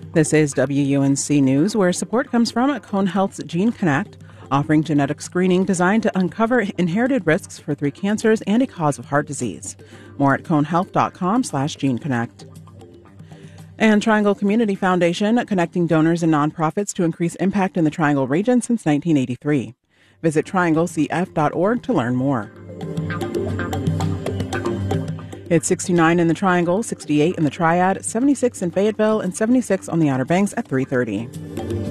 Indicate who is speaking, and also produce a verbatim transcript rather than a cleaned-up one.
Speaker 1: This is W U N C News, where support comes from Cone Health's Gene Connect, offering genetic screening designed to uncover inherited risks for three cancers and a cause of heart disease. More at conehealth.com slash GeneConnect. And Triangle Community Foundation, connecting donors and nonprofits to increase impact in the Triangle region since nineteen eighty-three. Visit triangle c f dot org to learn more. It's sixty-nine in the Triangle, sixty-eight in the Triad, seventy-six in Fayetteville, and seventy-six on the Outer Banks at three thirty.